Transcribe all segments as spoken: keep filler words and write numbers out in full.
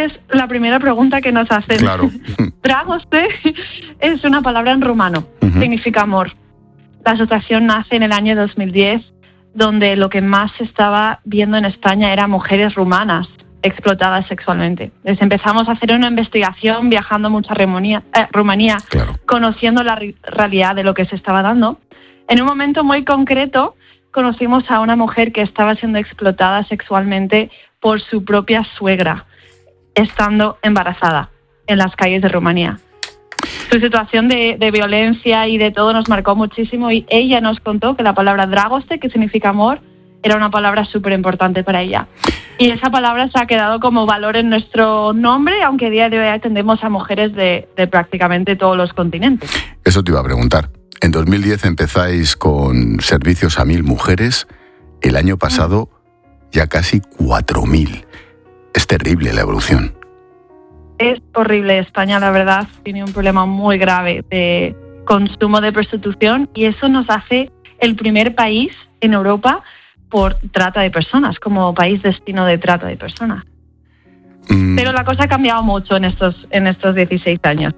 es la primera pregunta que nos hacen. Claro. Dragoste es una palabra en rumano, uh-huh. significa amor. La asociación nace en el año dos mil diez, donde lo que más se estaba viendo en España eran mujeres rumanas explotadas sexualmente. Les empezamos a hacer una investigación viajando mucho a Rumanía, eh, Rumanía claro. conociendo la re- realidad de lo que se estaba dando. En un momento muy concreto, conocimos a una mujer que estaba siendo explotada sexualmente por su propia suegra, estando embarazada en las calles de Rumanía. Su situación de, de violencia y de todo nos marcó muchísimo y ella nos contó que la palabra dragoste, que significa amor, era una palabra súper importante para ella. Y esa palabra se ha quedado como valor en nuestro nombre, aunque a día de hoy atendemos a mujeres de, de prácticamente todos los continentes. Eso te iba a preguntar. En dos mil diez empezáis con servicios a mil mujeres. El año pasado ya casi cuatro mil. Es terrible la evolución. Es horrible. España, la verdad, tiene un problema muy grave de consumo de prostitución y eso nos hace el primer país en Europa por trata de personas, como país destino de trata de personas. Mm. Pero la cosa ha cambiado mucho en estos, en estos dieciséis años.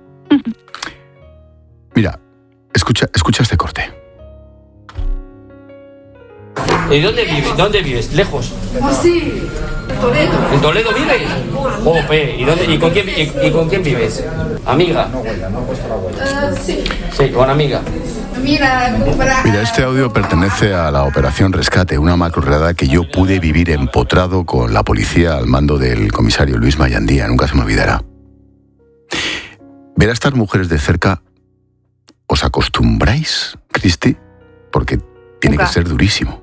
Mira, escucha, escucha este corte. ¿Y dónde vives? ¿Dónde vives? ¿Lejos? Oh, sí, en Toledo. ¿En Toledo vives? Jope, ¿y, dónde, y, con quién, y, y con quién vives? ¿Amiga? Uh, sí. Sí, con amiga. Mira, para... Mira, este audio pertenece a la Operación Rescate, una macrorredada que yo pude vivir empotrado con la policía al mando del comisario Luis Mayandía, nunca se me olvidará. Ver a estas mujeres de cerca, ¿os acostumbráis, Cristi? Porque tiene nunca. que ser durísimo.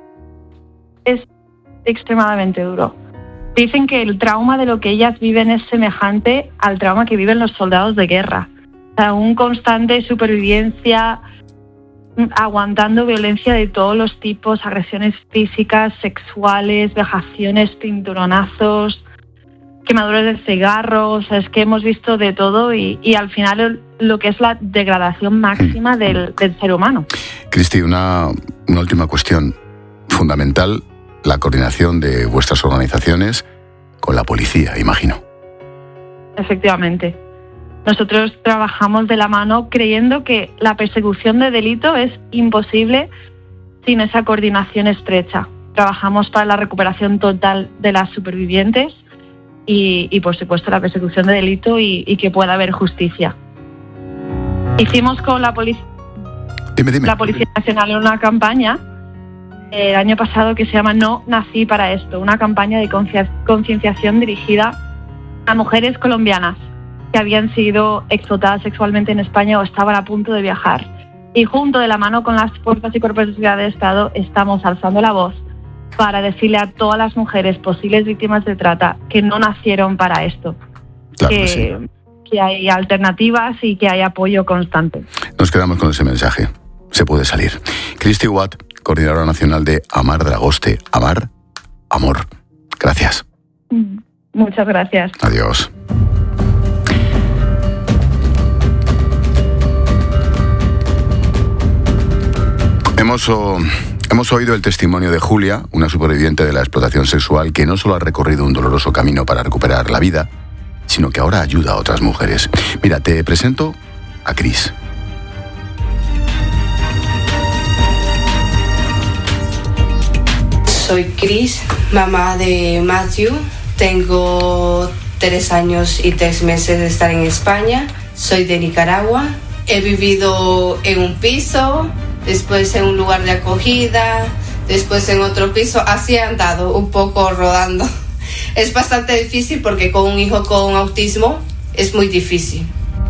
Es extremadamente duro. Dicen que el trauma de lo que ellas viven es semejante al trauma que viven los soldados de guerra. O sea, un constante supervivencia, aguantando violencia de todos los tipos, agresiones físicas, sexuales, vejaciones, cinturonazos, quemaduras de cigarros. O sea, es que hemos visto de todo y, y al final lo que es la degradación máxima del, del ser humano. Cristi, una, una última cuestión fundamental, la coordinación de vuestras organizaciones con la policía, imagino. Efectivamente. Nosotros trabajamos de la mano creyendo que la persecución de delito es imposible sin esa coordinación estrecha. Trabajamos para la recuperación total de las supervivientes y, y por supuesto, la persecución de delito y, y que pueda haber justicia. Hicimos con la, polic- dime, dime. la Policía Nacional una campaña el año pasado que se llama No nací para esto, una campaña de concienciación dirigida a mujeres colombianas que habían sido explotadas sexualmente en España o estaban a punto de viajar. Y junto de la mano con las fuerzas y cuerpos de seguridad del Estado estamos alzando la voz para decirle a todas las mujeres posibles víctimas de trata que no nacieron para esto, claro que, que, sí. que hay alternativas y que hay apoyo constante. Nos quedamos con ese mensaje. Se puede salir. Cristi Watt, coordinadora nacional de Amar Dragoste. Amar, amor. Gracias. Muchas gracias. Adiós. Hemos, oh, hemos oído el testimonio de Julia, una superviviente de la explotación sexual que no solo ha recorrido un doloroso camino para recuperar la vida, sino que ahora ayuda a otras mujeres. Mira, te presento a Cris. Soy Cris, mamá de Matthew. Tengo tres años y tres meses de estar en España. Soy de Nicaragua. He vivido en un piso, después en un lugar de acogida, después en otro piso. Así he andado, un poco rodando. Es bastante difícil porque con un hijo con autismo es muy difícil.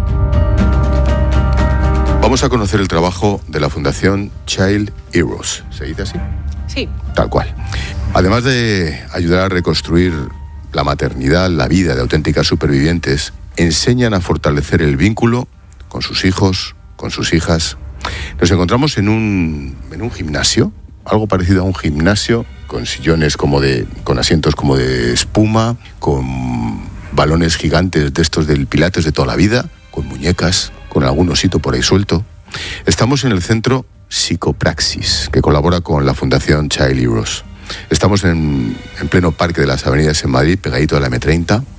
Vamos a conocer el trabajo de la Fundación Child Heroes. ¿Se dice así? Sí. Tal cual. Además de ayudar a reconstruir la maternidad, la vida de auténticas supervivientes, enseñan a fortalecer el vínculo con sus hijos, con sus hijas. Nos encontramos en un, en un gimnasio, algo parecido a un gimnasio, con sillones como de, con asientos como de espuma, con balones gigantes de estos del Pilates de toda la vida, con muñecas, con algún osito por ahí suelto. Estamos en el centro Psicopraxis, que colabora con la Fundación Child Heroes. Estamos en, en pleno Parque de las Avenidas en Madrid, pegadito a la eme treinta.